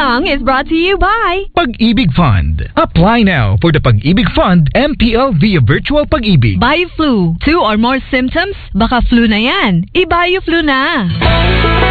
song is brought to you by Pag-ibig Fund. Apply now for the Pag-ibig Fund MPL via Virtual Pag-ibig. BioFlu. 2 or more symptoms? Baka flu na yan. I-BioFlu na.